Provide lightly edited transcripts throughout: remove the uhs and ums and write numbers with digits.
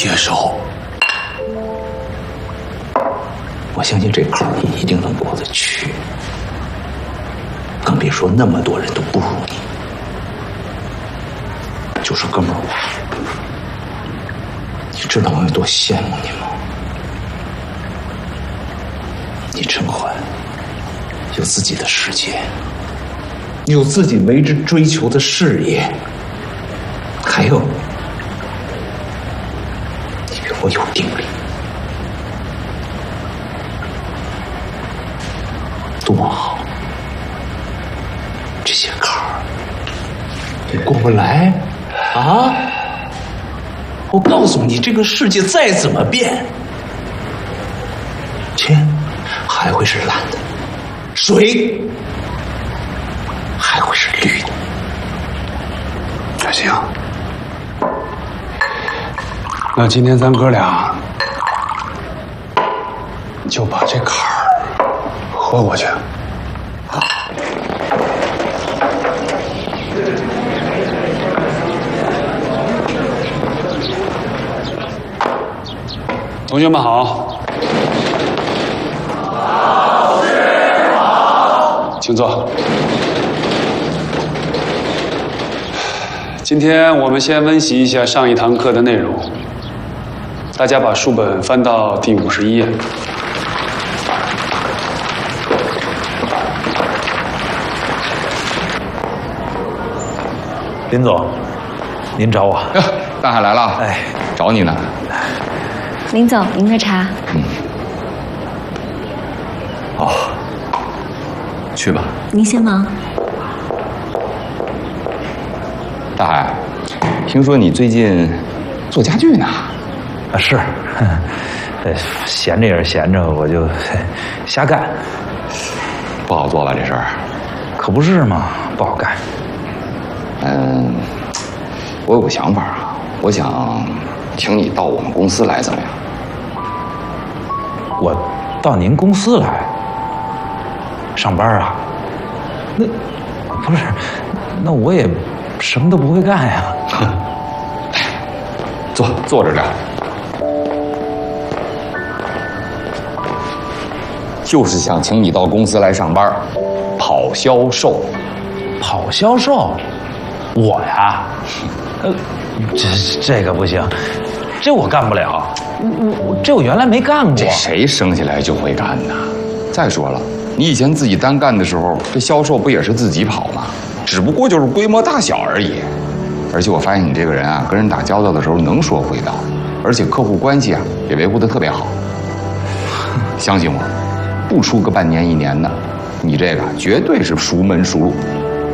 接受。我相信这坎儿你一定能过得去，更别说那么多人都不如你。就是哥们儿我，你知道我有多羡慕你吗？你陈欢有自己的世界，有自己为之追求的事业，还有你比我有定力，多好！这些坎儿你过不来啊！我告诉你，这个世界再怎么变，天还会是蓝的，水还会是绿的。 那行，那今天咱哥俩就把这坎儿喝过去。同学们好，老师好，请坐。今天我们先温习一下上一堂课的内容，大家把书本翻到第51页。 林总，您找我？ 大海来了， 哎， 找你呢。 林总，您的茶。 哦，去吧。 您先忙。 大海，听说你最近做家具呢？ 啊，是，闲着也是闲着，我就瞎干。 不好做吧这事儿？ 可不是嘛，不好干。 我有个想法啊，我想请你到我们公司来，怎么样？ 我到您公司来上班啊？那不是，那我也什么都不会干呀。 坐着聊。就是想请你到公司来上班，跑销售。 跑销售？我呀？这个不行，这我干不了。这我原来没干过。 这谁生下来就会干呢？再说了，你以前自己单干的时候，这销售不也是自己跑吗？只不过就是规模大小而已。而且我发现你这个人啊，跟人打交道的时候能说会道，而且客户关系啊也维护得特别好。相信我，不出个半年1年的，你这个绝对是熟门熟路。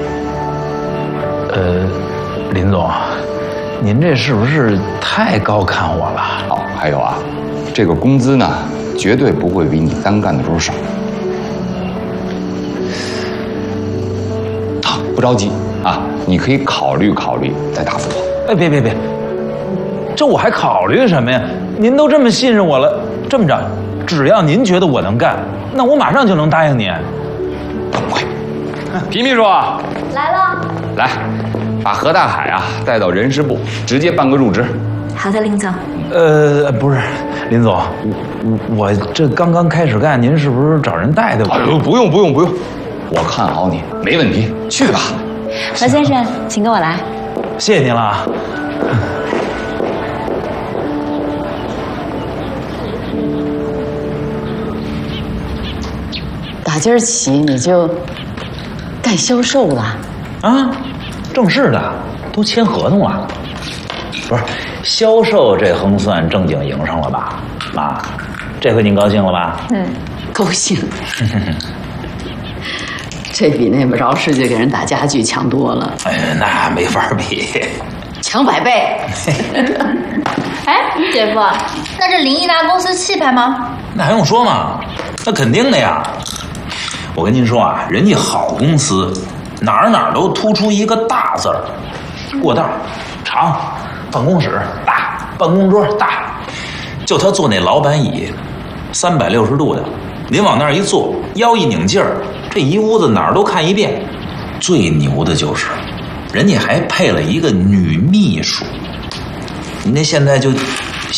林总，您这是不是太高看我了？ 哦，还有啊，这个工资呢，绝对不会比你单干的时候少。好，不着急啊，你可以考虑考虑再答复我。 哎，别，这我还考虑什么呀？您都这么信任我了，这么着，只要您觉得我能干，那我马上就能答应您。 快，皮秘书来了。 来，把何大海啊带到人事部，直接办个入职。 好的，林总。 不是，林总，我这刚刚开始干，您是不是找人带的？ 哎呦，不用，我看好你，没问题，去吧。 何先生，请跟我来。 谢谢您了啊。 打今儿起你就干销售了？ 啊，正式的，都签合同了。不是，销售这横算正经营上了吧？妈，这回您高兴了吧？ 高兴。这比那么着市去给人打家具强多了。 哎呀，那没法比， 强100倍。 哎，姐夫，那这林毅达公司气派吗？ 那还用说吗？那肯定的呀。我跟您说啊，人家好公司，哪儿都突出一个大字儿，过道长，办公室大，办公桌大，就他坐那老板椅，360度的，您往那儿一坐，腰一拧劲儿，这一屋子哪儿都看一遍。最牛的就是，人家还配了一个女秘书。您这现在就